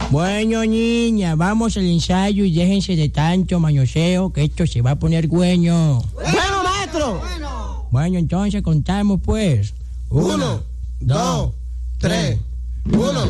Bueno, niña, vamos al ensayo y déjense de tanto mañoseo, que esto se va a poner güeño. Bueno, maestro. Bueno, entonces contamos pues. 1, 2, 3. 1,